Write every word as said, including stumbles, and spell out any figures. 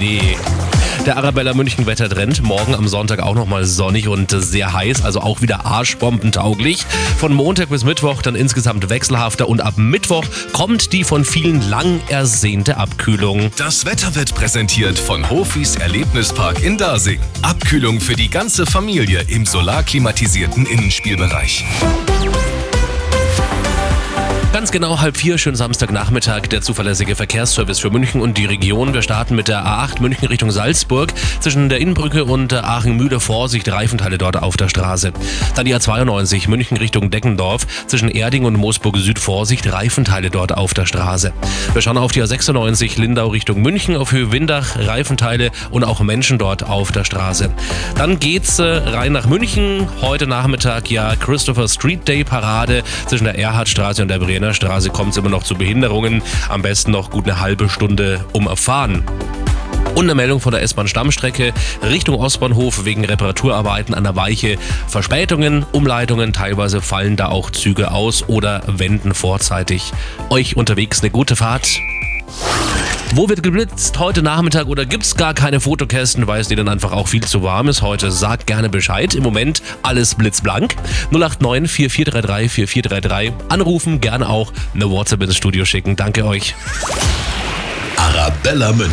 Schnee. Der Arabella München Wettertrend, morgen am Sonntag auch nochmal sonnig und sehr heiß, also auch wieder arschbombentauglich. Von Montag bis Mittwoch dann insgesamt wechselhafter und ab Mittwoch kommt die von vielen lang ersehnte Abkühlung. Das Wetter wird präsentiert von Hofis Erlebnispark in Dasing. Abkühlung für die ganze Familie im solarklimatisierten Innenspielbereich. Ganz genau halb vier, schönen Samstagnachmittag, der zuverlässige Verkehrsservice für München und die Region. Wir starten mit der A acht München Richtung Salzburg. Zwischen der Innbrücke und Aachen-Mühle Vorsicht, Reifenteile dort auf der Straße. Dann die A zweiundneunzig München Richtung Deckendorf. Zwischen Erding und Moosburg Süd Vorsicht, Reifenteile dort auf der Straße. Wir schauen auf die A sechsundneunzig Lindau Richtung München, auf Höhe Windach, Reifenteile und auch Menschen dort auf der Straße. Dann geht's äh, rein nach München. Heute Nachmittag ja Christopher Street Day Parade. Zwischen der Erhardstraße und der Brenner Straße kommt es immer noch zu Behinderungen. Am besten noch gut eine halbe Stunde umfahren. Und eine Meldung von der S-Bahn Stammstrecke Richtung Ostbahnhof wegen Reparaturarbeiten an der Weiche. Verspätungen, Umleitungen, teilweise fallen da auch Züge aus oder wenden vorzeitig. Euch unterwegs eine gute Fahrt. Wo wird geblitzt? Heute Nachmittag oder gibt's gar keine Fotokästen, weil es denen einfach auch viel zu warm ist heute? Sagt gerne Bescheid. Im Moment alles blitzblank. null acht neun vier vier drei drei vier vier drei drei. Anrufen, gerne auch eine WhatsApp ins Studio schicken. Danke euch. Arabella München.